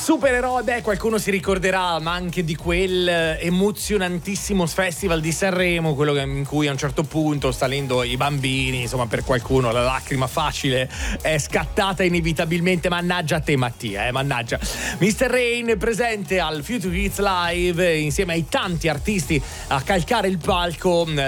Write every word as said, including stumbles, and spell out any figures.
Supereroe, beh, qualcuno si ricorderà, ma anche di quel emozionantissimo festival di Sanremo, quello in cui a un certo punto, salendo i bambini, insomma, per qualcuno la lacrima facile è scattata inevitabilmente. Mannaggia a te, Mattia, eh, mannaggia. mister Rain presente al Future Hits Live insieme ai tanti artisti a calcare il palco